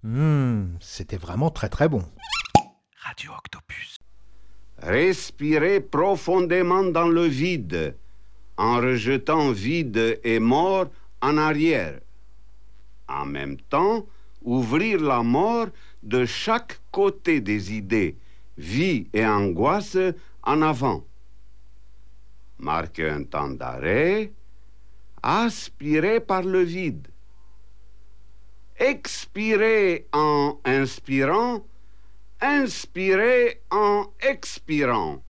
C'était vraiment très très bon. Radio Octopus. Respirez profondément dans le vide, en rejetant vide et mort en arrière. En même temps, ouvrir la mort de chaque côté des idées, vie et angoisse en avant. Marquez un temps d'arrêt, aspirez par le vide. Expirez en inspirant, inspirez en expirant.